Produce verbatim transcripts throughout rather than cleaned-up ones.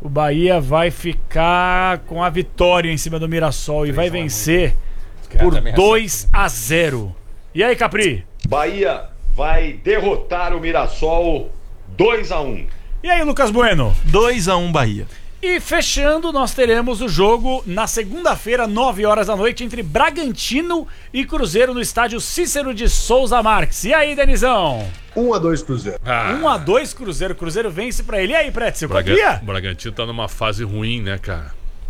O Bahia vai ficar com a vitória em cima do Mirassol e vai vencer por dois a zero. E aí, Capri? Bahia vai derrotar o Mirassol dois a um. E aí, Lucas Bueno? dois a um Bahia. E fechando, nós teremos o jogo na segunda-feira, nove horas da noite, entre Bragantino e Cruzeiro no estádio Cícero de Souza Marques. E aí, Denizão? um a dois Cruzeiro. Ah. um a dois Cruzeiro. Cruzeiro vence pra ele. E aí, Pretzel, Braga... copia? O Bragantino tá numa fase ruim, né, cara?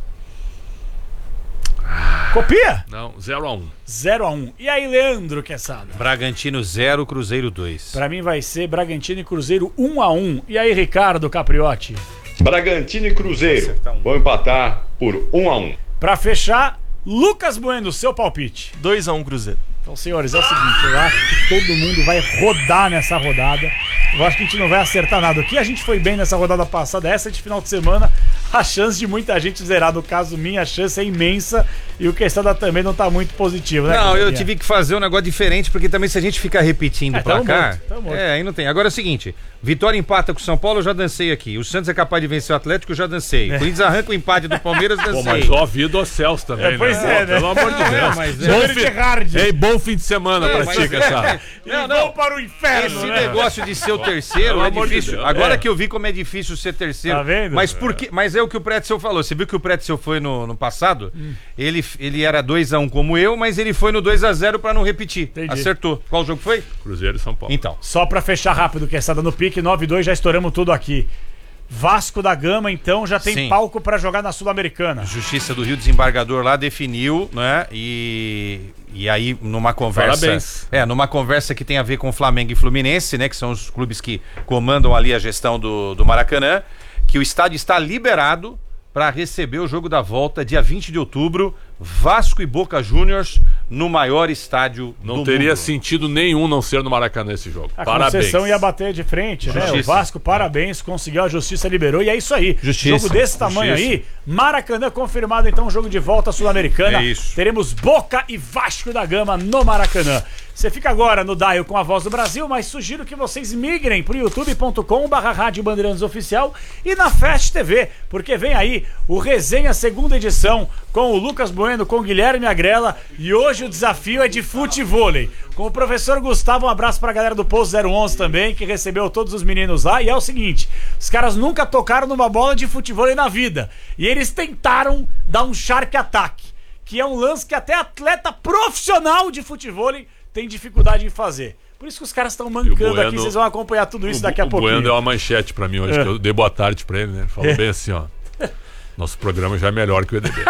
Copia? Não, zero a um. zero a um. E aí, Leandro Quesada? Bragantino zero, Cruzeiro dois. Pra mim vai ser Bragantino e Cruzeiro um a um. E aí, Ricardo Capriotti? Bragantino e Cruzeiro vão empatar por um a um. Pra fechar, Lucas Bueno, seu palpite. dois a um Cruzeiro. Então, senhores, é o seguinte, eu acho que todo mundo vai rodar nessa rodada. Eu acho que a gente não vai acertar nada. O que a gente foi bem nessa rodada passada, essa de final de semana, a chance de muita gente zerar. No caso, minha chance é imensa e o Quesada também não tá muito positivo, né? Não, eu tive que fazer um negócio diferente, porque também se a gente ficar repetindo é, pra tamo cá... morto, tamo morto. É, aí não tem. Agora é o seguinte, Vitória empata com o São Paulo, eu já dancei aqui. O Santos é capaz de vencer o Atlético, eu já dancei. O Corinthians arranca o empate do Palmeiras, dancei. Pô, mas ó, vida do Celso também, é, pois né? é, né? Pelo amor de Deus. É, mas é. Bom, Bom fi... hard. Ei, bom fim de semana pra ti, Cassara. Não, não, para o inferno, Esse né? negócio de ser o terceiro é difícil. De Agora é. que eu vi como é difícil ser terceiro. Tá vendo? Mas, por que... mas é o que o Pretzel falou. Você viu que o Pretzel foi no, no passado? Hum. Ele, ele era dois a um como eu, mas ele foi no dois a zero pra não repetir. Entendi. Acertou. Qual jogo foi? Cruzeiro e São Paulo. Então. Só pra fechar rápido, Quesada no pique, nove a dois, já estouramos tudo aqui. Vasco da Gama, então, já tem Sim. palco pra jogar na Sul-Americana. Justiça do Rio Desembargador lá definiu, né? E, e aí, numa conversa. Parabéns. É, numa conversa que tem a ver com Flamengo e Fluminense, né? Que são os clubes que comandam ali a gestão do, do Maracanã, que o estádio está liberado para receber o jogo da volta dia vinte de outubro, Vasco e Boca Juniors no maior estádio não do teria mundo. sentido nenhum não ser no Maracanã esse jogo. A Parabéns. Conceição ia bater de frente, né? Justiça. O Vasco, parabéns, conseguiu, a Justiça liberou e é isso aí. Justiça. Jogo desse tamanho Justiça. aí, Maracanã confirmado, então, jogo de volta Sul-Americana. É isso. Teremos Boca e Vasco da Gama no Maracanã. Você fica agora no Dial com a Voz do Brasil, mas sugiro que vocês migrem pro youtube ponto com barra Rádio Bandeirantes Oficial e na Fast T V, porque vem aí o Resenha segunda edição com o Lucas Bueno, com o Guilherme Agrela, e hoje o desafio é de futevôlei. Com o professor Gustavo, um abraço pra galera do Posto zero onze também, que recebeu todos os meninos lá, e é o seguinte, os caras nunca tocaram numa bola de futevôlei na vida, e eles tentaram dar um shark attack, que é um lance que até atleta profissional de futevôlei tem dificuldade em fazer. Por isso que os caras estão mancando Bueno, aqui, vocês vão acompanhar tudo isso o, daqui a o pouquinho. O Bueno deu uma manchete pra mim hoje, é. que eu dei boa tarde pra ele, né? Ele falou é. bem assim, ó. Nosso programa já é melhor que o E D B.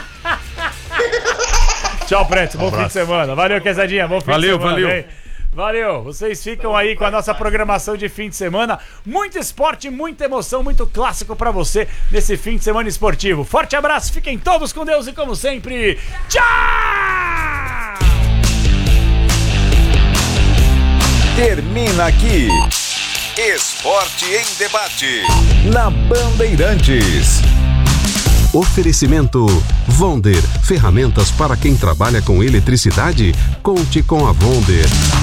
Tchau, Preto. Um bom fim de semana. Valeu, Quesadinha. Bom fim valeu, de semana. Valeu, valeu. Valeu. Vocês ficam aí com a nossa programação de fim de semana. Muito esporte, muita emoção, muito clássico pra você nesse fim de semana esportivo. Forte abraço, fiquem todos com Deus e como sempre, tchau! Termina aqui Esporte em Debate na Bandeirantes. Oferecimento Vonder, ferramentas para quem trabalha com eletricidade. Conte com a Vonder.